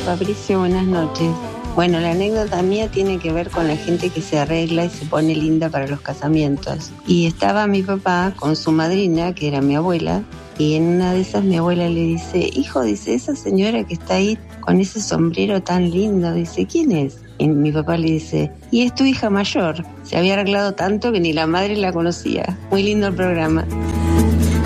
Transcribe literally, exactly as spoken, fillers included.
Fabricio, buenas noches. Bueno, la anécdota mía tiene que ver con la gente que se arregla y se pone linda para los casamientos. Y estaba mi papá con su madrina, que era mi abuela, y en una de esas mi abuela le dice, hijo, dice, esa señora que está ahí con ese sombrero tan lindo, dice, ¿quién es? Y mi papá le dice, y es tu hija mayor. Se había arreglado tanto que ni la madre la conocía. Muy lindo el programa.